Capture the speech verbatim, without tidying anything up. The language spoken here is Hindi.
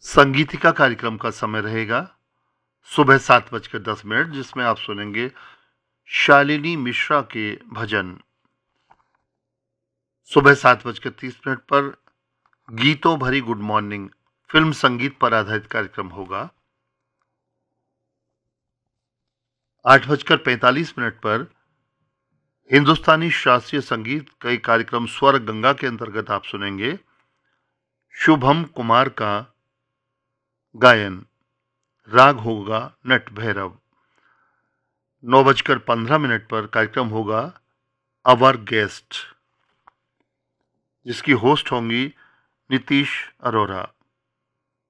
संगीतिका कार्यक्रम का समय रहेगा सुबह सात बजकर दस मिनट, जिसमें आप सुनेंगे शालिनी मिश्रा के भजन। सुबह सात बजकर तीस मिनट पर गीतों भरी गुड मॉर्निंग फिल्म संगीत पर आधारित कार्यक्रम होगा। आठ बजकर पैंतालीस मिनट पर हिंदुस्तानी शास्त्रीय संगीत कई कार्यक्रम स्वर गंगा के अंतर्गत आप सुनेंगे शुभम कुमार का गायन, राग होगा नट भैरव। नौ बजकर पंद्रह मिनट पर कार्यक्रम होगा अवर गेस्ट, जिसकी होस्ट होंगी नीतीश अरोरा।